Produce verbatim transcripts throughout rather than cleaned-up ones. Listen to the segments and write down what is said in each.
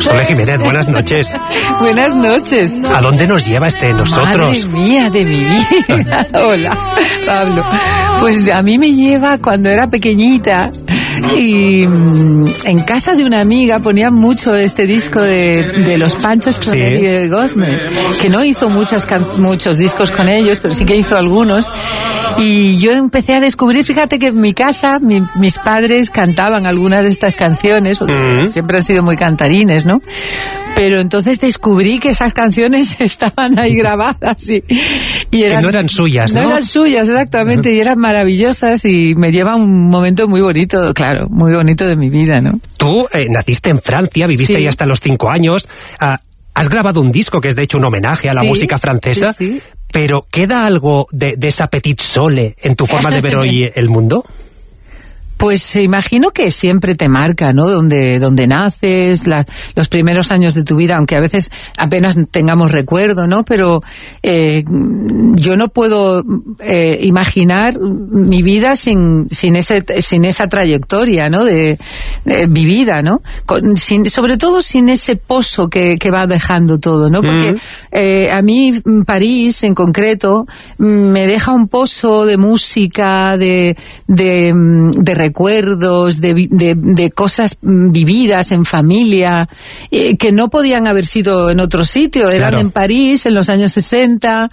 Sole Jiménez, buenas noches. Buenas noches. ¿A dónde nos lleva este nosotros? Madre mía de mi vida. Hola, Pablo. Pues a mí me lleva cuando era pequeñita y mmm, en casa de una amiga ponían mucho este disco de, de Los Panchos con sí. Eddie Gozme, que no hizo muchas can- muchos discos con ellos, pero sí que hizo algunos. Y yo empecé a descubrir, fíjate que en mi casa mi, mis padres cantaban algunas de estas canciones, porque mm. siempre han sido muy cantarines, ¿no? Pero entonces descubrí que esas canciones estaban ahí grabadas y, y eran, que no eran suyas, ¿no? No eran suyas, exactamente, y eran maravillosas y me lleva un momento muy bonito, claro, muy bonito de mi vida, ¿no? Tú eh, naciste en Francia, viviste sí. ahí hasta los cinco años, uh, has grabado un disco que es de hecho un homenaje a la sí, música francesa, sí, sí. pero ¿queda algo de, de esa Petite Sole en tu forma de ver hoy el mundo? Pues imagino que siempre te marca, ¿no? Donde, donde naces, la, los primeros años de tu vida, aunque a veces apenas tengamos recuerdo, ¿no? Pero eh, yo no puedo eh, imaginar mi vida sin, sin, ese, sin esa trayectoria, ¿no? De, de vivida, ¿no? Con, sin, sobre todo sin ese pozo que, que va dejando todo, ¿no? Porque mm. eh, a mí París, en concreto, me deja un pozo de música, de, de, de recuerdos, de, de, de cosas vividas en familia, eh, que no podían haber sido en otro sitio, eran claro. en París en los años sesenta,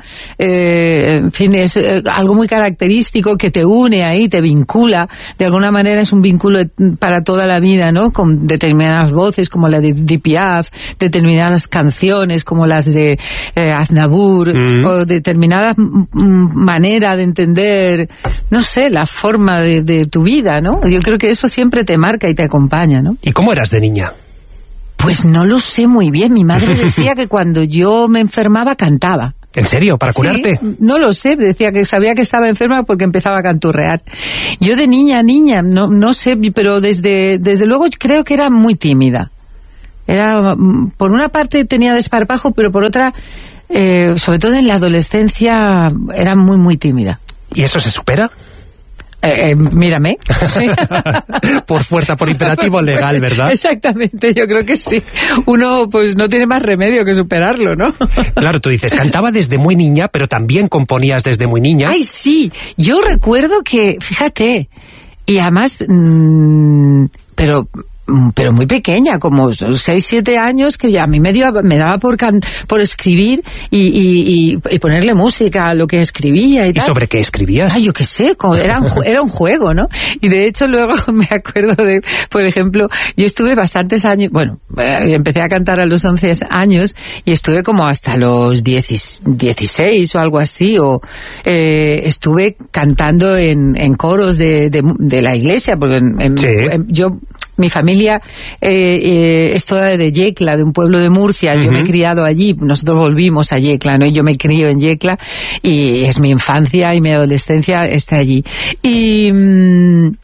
eh, en fin, es eh, algo muy característico que te une ahí, te vincula, de alguna manera es un vínculo para toda la vida, ¿no? Con determinadas voces como la de Edith Piaf, determinadas canciones como las de eh, Aznavour, mm. o determinada m- manera de entender, no sé, la forma de, de tu vida, ¿no? Yo creo que eso siempre te marca y te acompaña, ¿no? ¿Y cómo eras de niña? Pues no lo sé muy bien. Mi madre decía que cuando yo me enfermaba cantaba. ¿En serio? ¿Para curarte? Sí, no lo sé, decía que sabía que estaba enferma porque empezaba a canturrear. Yo de niña a niña, no, no sé, pero desde, desde luego creo que era muy tímida. Era, por una parte tenía desparpajo, pero por otra, eh, sobre todo en la adolescencia, era muy, muy tímida. ¿Y eso se supera? Eh, eh, mírame. Sí. Por fuerza, por imperativo legal, ¿verdad? Exactamente, yo creo que sí. Uno pues no tiene más remedio que superarlo, ¿no? Claro, tú dices, cantaba desde muy niña, pero también componías desde muy niña. Ay, sí, yo recuerdo que, fíjate, y además, mmm, pero... pero muy pequeña, como seis, siete años, que ya a mí me, dio, me daba por can, por escribir y, y, y, y ponerle música a lo que escribía y tal. ¿Y sobre qué escribías? Ay, yo qué sé, como era, un, era un juego, ¿no? Y de hecho luego me acuerdo de, por ejemplo, yo estuve bastantes años, bueno, eh, empecé a cantar a los once años y estuve como hasta los dieciséis o algo así, o eh, estuve cantando en, en coros de, de, de la iglesia, porque en, en, sí. en, yo... Mi familia eh, eh, es toda de Yecla, de un pueblo de Murcia. Uh-huh. Yo me he criado allí, nosotros volvimos a Yecla, ¿no? Yo me crío en Yecla y es mi infancia y mi adolescencia está allí. Y... Mmm,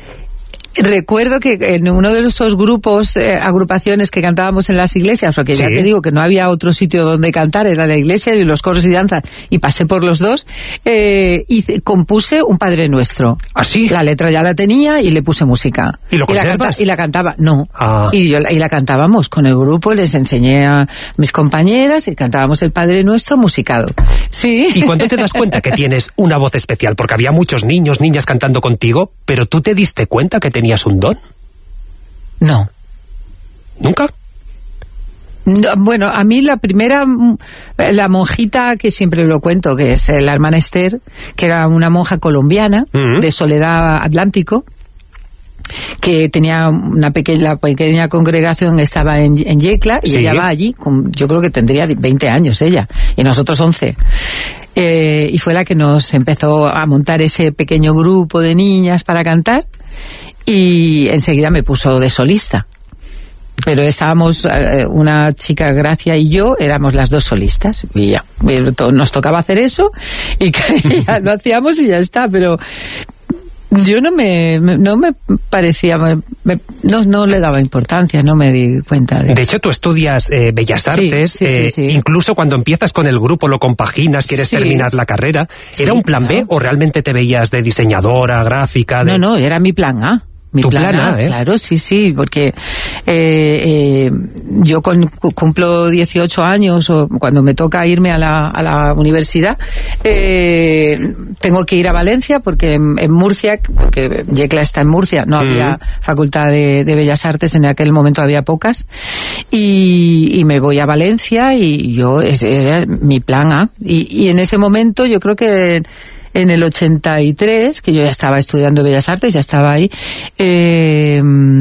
recuerdo que en uno de esos grupos, eh, agrupaciones que cantábamos en las iglesias, porque sí. ya te digo que no había otro sitio donde cantar, era la iglesia y los coros y danzas, y pasé por los dos, eh, y compuse un Padre Nuestro. ¿Ah, sí? La letra ya la tenía y le puse música. ¿Y lo y la, canta, y la cantaba, no. Ah. Y, yo, y la cantábamos con el grupo, les enseñé a mis compañeras y cantábamos el Padre Nuestro musicado. Sí. ¿Y cuándo te das cuenta que tienes una voz especial? Porque había muchos niños, niñas cantando contigo, pero tú te diste cuenta que tenías ¿Tenías un don? No. ¿Nunca? No, bueno, a mí la primera, la monjita, que siempre lo cuento, que es la hermana Esther, que era una monja colombiana, uh-huh. de Soledad Atlántico, que tenía una pequeña, la pequeña congregación, estaba en, en Yecla, y sí. ella va allí, con, yo creo que tendría veinte años ella, y nosotros once. Eh, y fue la que nos empezó a montar ese pequeño grupo de niñas para cantar, y enseguida me puso de solista. Pero estábamos, eh, una chica, Gracia y yo, éramos las dos solistas, y ya, nos tocaba hacer eso, y ya lo hacíamos y ya está, pero yo no me, no me parecía, me, no, no le daba importancia, no me di cuenta de De hecho, tú estudias eh, Bellas Artes, sí, sí, eh, sí, sí. incluso cuando empiezas con el grupo, lo compaginas, quieres sí, terminar la carrera, sí, ¿era un plan claro. B o realmente te veías de diseñadora, gráfica? De... No, no, era mi plan A. Mi tu plan, plan A, ¿eh? Claro, sí, sí, porque eh, eh, yo con, cumplo dieciocho años o cuando me toca irme a la, a la universidad, eh, tengo que ir a Valencia porque en, en Murcia, porque Yecla está en Murcia, no había mm. facultad de, de Bellas Artes, en aquel momento había pocas, y, y me voy a Valencia y yo, ese era mi plan A. Y, y en ese momento yo creo que en el ochenta y tres, que yo ya estaba estudiando Bellas Artes, ya estaba ahí, eh,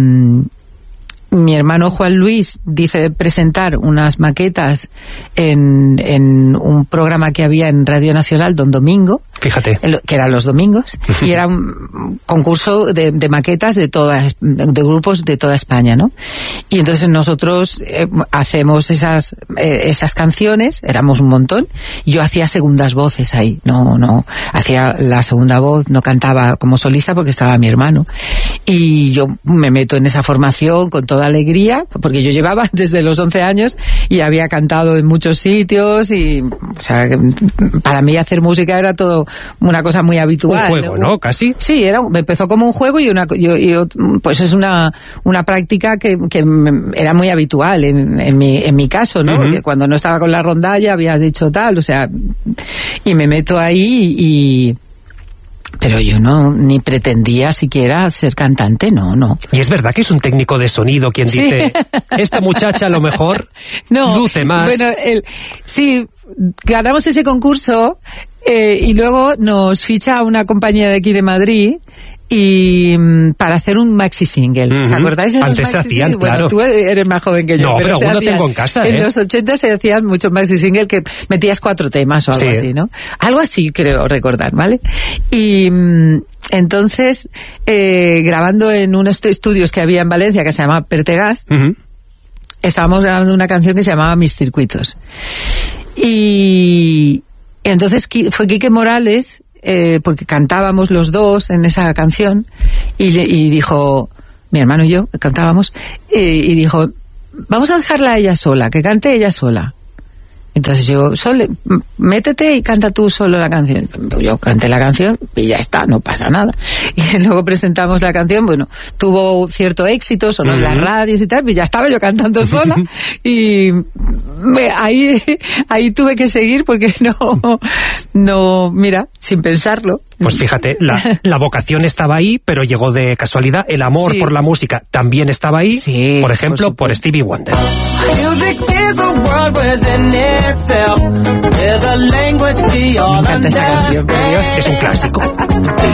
mi hermano Juan Luis dice presentar unas maquetas en, en un programa que había en Radio Nacional Don Domingo. Fíjate. Que eran los domingos, y era un concurso de, de maquetas de todas, de grupos de toda España, ¿no? Y entonces nosotros eh, hacemos esas eh, esas canciones, éramos un montón, y yo hacía segundas voces ahí, no, no, hacía la segunda voz, no cantaba como solista porque estaba mi hermano. Y yo me meto en esa formación con toda alegría, porque yo llevaba desde los once años y había cantado en muchos sitios, y, o sea, para mí hacer música era todo una cosa muy habitual. Un juego, ¿no? ¿no? Casi. Sí, era, me empezó como un juego y una, yo, yo, pues es una, una práctica que, que era muy habitual en, en mi, en mi caso, ¿no? Uh-huh. Que cuando no estaba con la rondalla había dicho tal, o sea, y me meto ahí y, pero yo no, ni pretendía siquiera ser cantante, no, no. Y es verdad que es un técnico de sonido quien sí. dice, esta muchacha a lo mejor no, luce más. Bueno, el, sí, ganamos ese concurso. Eh, y luego nos ficha una compañía de aquí de Madrid y para hacer un maxi single. Uh-huh. ¿Os acordáis de los Antes maxi se hacían, single? claro. Bueno, tú eres más joven que yo. No, pero, pero aún lo hacían, tengo en casa, ¿eh? En los ochenta se hacían muchos maxi single que metías cuatro temas o algo sí. así, ¿no? Algo así creo recordar, ¿vale? Y entonces, eh, grabando en unos estudios que había en Valencia que se llamaba Pertegas, uh-huh. estábamos grabando una canción que se llamaba Mis Circuitos. Y entonces fue Quique Morales, eh, porque cantábamos los dos en esa canción, y, y dijo, mi hermano y yo cantábamos, eh, y dijo, vamos a dejarla a ella sola, que cante ella sola. Entonces yo, Sole, métete y canta tú solo la canción. Yo canté la canción y ya está, no pasa nada. Y luego presentamos la canción, bueno, tuvo cierto éxito, sonó uh-huh. en las radios y tal, y ya estaba yo cantando sola. Y me, ahí, ahí tuve que seguir porque no, no, mira, sin pensarlo. Pues fíjate, la, la vocación estaba ahí, pero llegó de casualidad. El amor sí. por la música también estaba ahí, sí, por ejemplo, por, por Stevie Wonder. Me encanta esta canción, por Dios. Es un clásico.